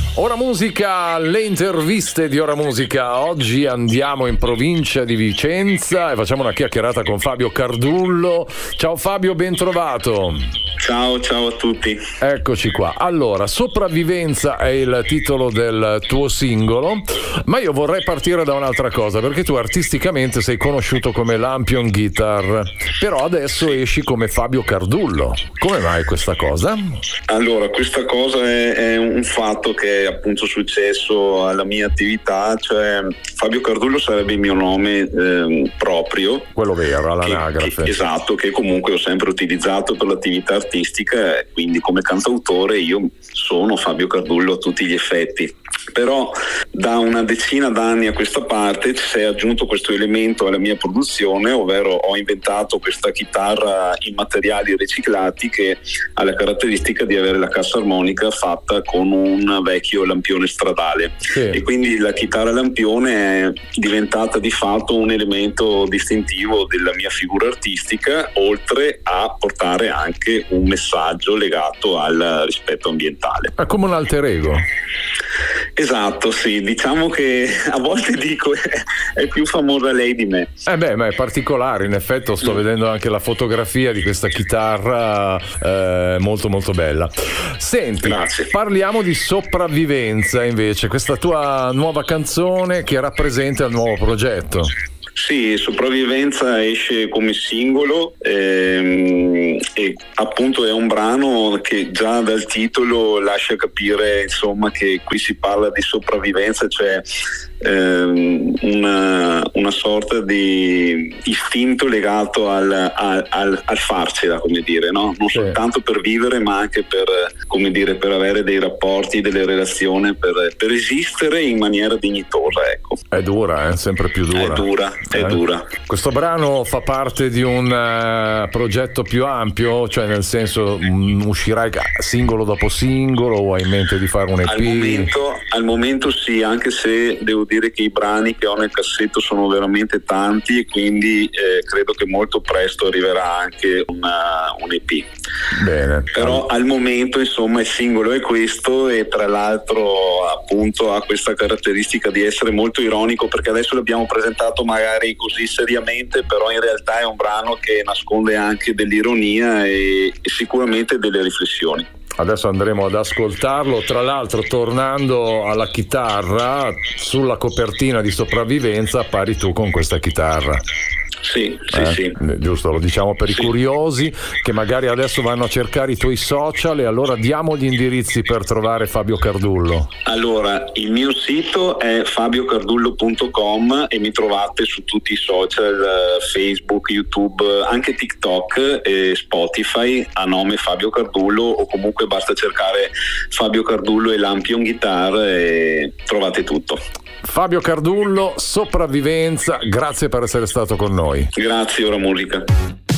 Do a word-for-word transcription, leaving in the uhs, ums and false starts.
Ora Musica, le interviste di Ora Musica. Oggi andiamo in provincia di Vicenza e facciamo una chiacchierata con Fabio Cardullo. Ciao Fabio, ben trovato. Ciao, ciao a tutti. Eccoci qua. Allora, Sopravvivenza è il titolo del tuo singolo, ma io vorrei partire da un'altra cosa, perché tu artisticamente sei conosciuto come Lampion Guitar, però adesso esci come Fabio Cardullo. Come mai questa cosa? Allora, questa cosa è, è un fatto che è appunto successo alla mia attività, cioè Fabio Cardullo sarebbe il mio nome eh, proprio. Quello vero, all'anagrafe. Che, che, esatto, che comunque ho sempre utilizzato per l'attività artistica, quindi come cantautore io sono Fabio Cardullo a tutti gli effetti. Però da una decina d'anni a questa parte si è aggiunto questo elemento alla mia produzione, ovvero ho inventato questa chitarra in materiali riciclati che ha la caratteristica di avere la cassa armonica fatta con un vecchio lampione stradale, sì. E quindi la chitarra lampione è diventata di fatto un elemento distintivo della mia figura artistica, oltre a portare anche un messaggio legato al rispetto ambientale. È come un alter ego. Esatto, sì, diciamo che a volte dico è, è più famosa lei di me. Eh beh, ma è particolare, in effetti sto mm. vedendo anche la fotografia di questa chitarra eh, molto molto bella. Senti, grazie. Parliamo di Sopravvivenza invece, questa tua nuova canzone che rappresenta il nuovo progetto. Sì, Sopravvivenza esce come singolo ehm, e appunto è un brano che già dal titolo lascia capire insomma che qui si parla di sopravvivenza, cioè ehm, una, una sorta di istinto legato al, al, al, al farcela, come dire, no? Non sì. soltanto per vivere ma anche per, come dire, per avere dei rapporti, delle relazioni, per, per esistere in maniera dignitosa, ecco. È dura, è eh? sempre più dura. È dura. È eh? dura. Questo brano fa parte di un uh, progetto più ampio, cioè nel senso um, uscirai singolo dopo singolo o hai in mente di fare un E P? Al momento, al momento sì, anche se devo dire che i brani che ho nel cassetto sono veramente tanti e quindi eh, credo che molto presto arriverà anche una, un E P. Bene. Però al momento insomma il singolo è questo e tra l'altro appunto ha questa caratteristica di essere molto ironico, perché adesso l'abbiamo presentato magari così seriamente, però in realtà è un brano che nasconde anche dell'ironia e, e sicuramente delle riflessioni. Adesso andremo ad ascoltarlo. Tra l'altro, tornando alla chitarra, sulla copertina di Sopravvivenza appari tu con questa chitarra. Sì, sì, eh, sì. Giusto, lo diciamo per sì. i curiosi che magari adesso vanno a cercare i tuoi social, e allora diamo gli indirizzi per trovare Fabio Cardullo. Allora, il mio sito è fabio cardullo punto com e mi trovate su tutti i social, Facebook, YouTube, anche TikTok e Spotify a nome Fabio Cardullo, o comunque basta cercare Fabio Cardullo e Lampion Guitar e trovate tutto. Fabio Cardullo, Sopravvivenza, grazie per essere stato con noi. Grazie, Ora Musica.